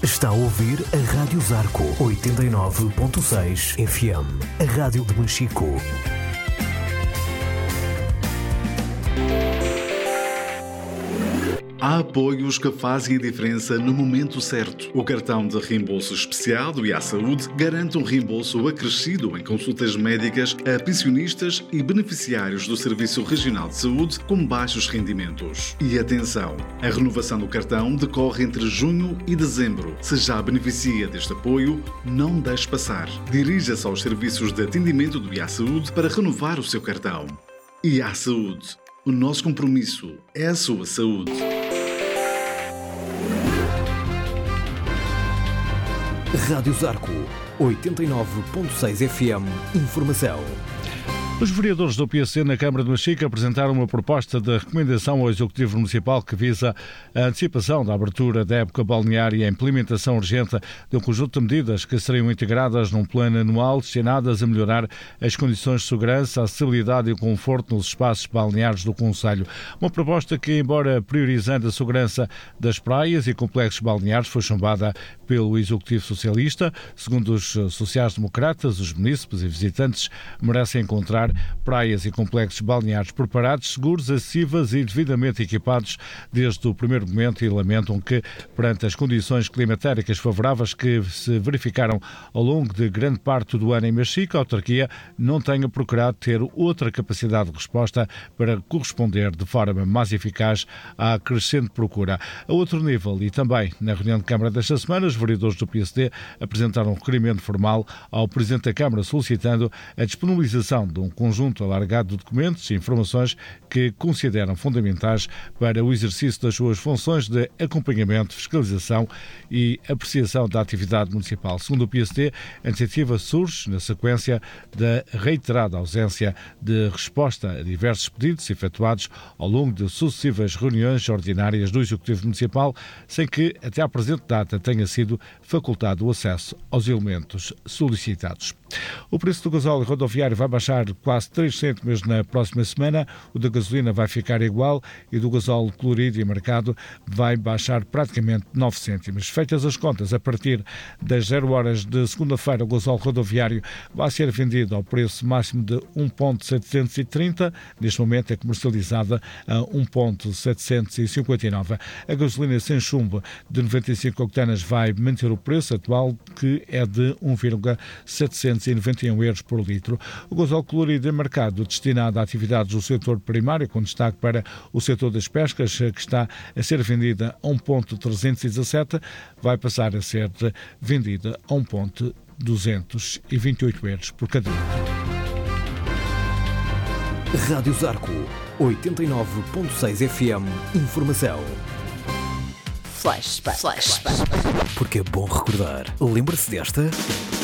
Está a ouvir a Rádio Zarco 89.6 FM, a rádio de Machico. Há apoios que fazem a diferença no momento certo. O cartão de reembolso especial do IA Saúde garante um reembolso acrescido em consultas médicas a pensionistas e beneficiários do Serviço Regional de Saúde com baixos rendimentos. E atenção, a renovação do cartão decorre entre junho e dezembro. Se já beneficia deste apoio, não deixe passar. Dirija-se aos serviços de atendimento do IA Saúde para renovar o seu cartão. IA Saúde. O nosso compromisso é a sua saúde. Rádio Zarco 89.6 FM. Informação. Os vereadores do PSC na Câmara de Machico apresentaram uma proposta de recomendação ao Executivo Municipal que visa a antecipação da abertura da época balnear e a implementação urgente de um conjunto de medidas que seriam integradas num plano anual destinadas a melhorar as condições de segurança, a acessibilidade e o conforto nos espaços balneares do concelho. Uma proposta que, embora priorizando a segurança das praias e complexos balneares, foi chumbada pelo Executivo Socialista. Segundo os sociais-democratas, os munícipes e visitantes merecem encontrar praias e complexos balneares preparados, seguros, acessíveis e devidamente equipados desde o primeiro momento, e lamentam que, perante as condições climatéricas favoráveis que se verificaram ao longo de grande parte do ano em Machico, a autarquia não tenha procurado ter outra capacidade de resposta para corresponder de forma mais eficaz à crescente procura. A outro nível, e também na reunião de Câmara desta semana, os vereadores do PSD apresentaram um requerimento formal ao Presidente da Câmara solicitando a disponibilização de um conjunto alargado de documentos e informações que consideram fundamentais para o exercício das suas funções de acompanhamento, fiscalização e apreciação da atividade municipal. Segundo o PSD, a iniciativa surge na sequência da reiterada ausência de resposta a diversos pedidos efetuados ao longo de sucessivas reuniões ordinárias do Executivo Municipal, sem que até à presente data tenha sido facultado o acesso aos elementos solicitados. O preço do gasóleo rodoviário vai baixar quase 3 cêntimos na próxima semana, o da gasolina vai ficar igual e do gasóleo colorido e marcado vai baixar praticamente 9 cêntimos. Feitas as contas, a partir das 0 horas de segunda-feira, o gasóleo rodoviário vai ser vendido ao preço máximo de 1,730, neste momento é comercializada a 1,759. A gasolina sem chumbo de 95 octanas vai manter o preço atual, que é de 1,791 euros por litro. O gasóleo colorido e marcado, destinado a atividades do setor primário, com destaque para o setor das pescas, que está a ser vendida a 1,317, vai passar a ser vendida a 1,228 euros por cada litro. Rádio Zarco 89.6 FM. Informação. Flashback. Porque é bom recordar. Lembra-se desta?